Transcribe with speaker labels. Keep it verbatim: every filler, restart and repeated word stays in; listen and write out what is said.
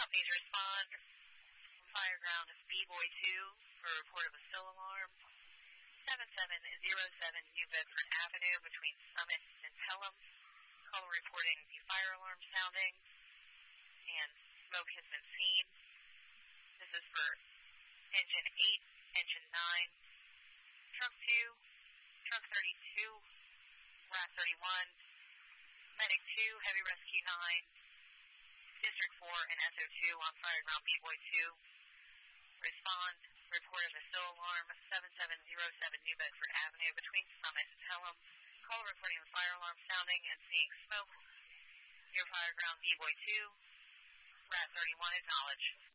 Speaker 1: Companies respond. Fire ground B-Boy two for a report of a still alarm. seven seven zero seven New Bedford Avenue between Summit and Pelham. Caller reporting the fire alarm sounding and smoke has been seen. This is for engine eight, engine nine, truck two, truck thirty-two, rat thirty-one, medic two, heavy rescue nine, district four, and S O two on fire ground B-Boy two. Respond, report of a still alarm, seven seven zero seven New Bedford Avenue between Summit and Pelham. Call reporting the fire alarm sounding and seeing smoke near fire ground B-Boy two. Rat thirty-one, acknowledge.